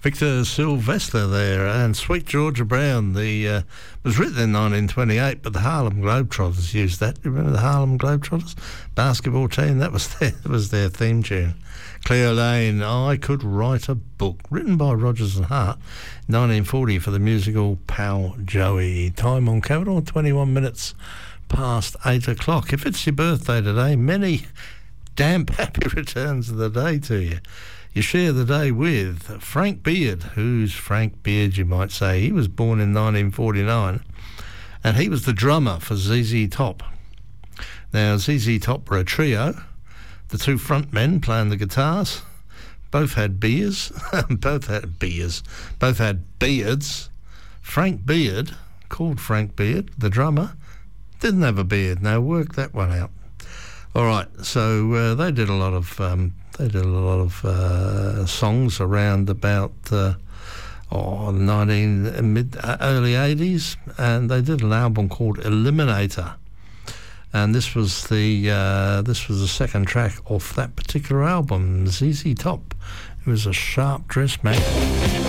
Victor Sylvester there, and Sweet Georgia Brown. The was written in 1928, but the Harlem Globetrotters used that. You remember the Harlem Globetrotters basketball team? That was their theme tune. Cleo Lane, I Could Write a Book, written by Rodgers and Hart, 1940 for the musical Pal Joey. Time on Capital, 21 minutes past 8 o'clock. If it's your birthday today, many damp happy returns of the day to you. You share the day with Frank Beard. Who's Frank Beard, you might say? He was born in 1949, and he was the drummer for ZZ Top. Now, ZZ Top were a trio. The two front men playing the guitars both had beards. Both had beards. Frank Beard, called Frank Beard, the drummer, didn't have a beard. Now, work that one out. All right, so they did a lot of songs around about early 80s, and they did an album called Eliminator, and this was the second track off that particular album, ZZ Top. It was a sharp dressed man.